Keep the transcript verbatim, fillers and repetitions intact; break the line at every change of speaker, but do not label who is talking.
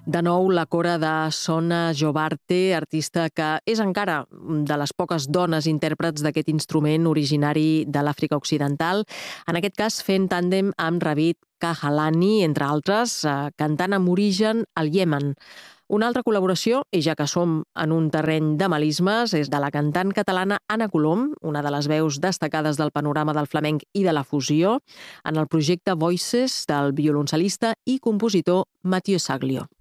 De nou, la cora de Sona Jobarte, artista que és encara de les poques dones intèrprets d'aquest instrument originari de l'Àfrica Occidental, en aquest cas fent tàndem amb Ravid Kahalani, entre altres, cantant amb origen al Iemen. Una altra col·laboració, i ja que som en un terreny de melismes, és de la cantant catalana Anna Colom, una de les veus destacades del panorama del flamenc i de la fusió, en el projecte Voices del violoncel·lista i compositor Mathieu Saglio.